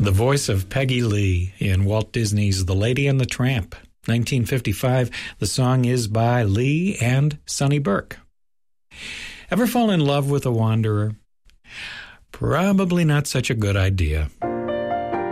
the voice of Peggy Lee in Walt Disney's The Lady and the Tramp. 1955, the song is by Lee and Sonny Burke. Ever fall in love with a wanderer? Probably not such a good idea.